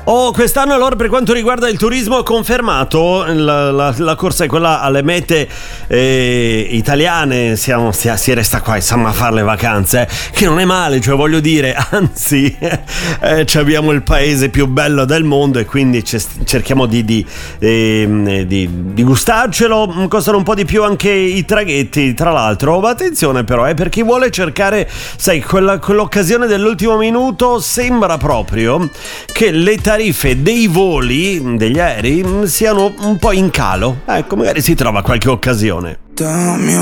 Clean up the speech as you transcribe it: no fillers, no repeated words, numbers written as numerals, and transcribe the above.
Quest'anno allora per quanto riguarda il turismo è confermato, la corsa è quella alle mete italiane, si resta qua insomma a fare le vacanze, che non è male, cioè voglio dire, anzi abbiamo il paese più bello del mondo e quindi cerchiamo di gustarcelo. Costano un po' di più anche i traghetti, tra l'altro, ma attenzione però, per chi vuole cercare, sai, quell'occasione dell'ultimo minuto, sembra proprio che le tariffe dei voli, degli aerei, siano un po' in calo. Ecco, magari si trova qualche occasione. Dammi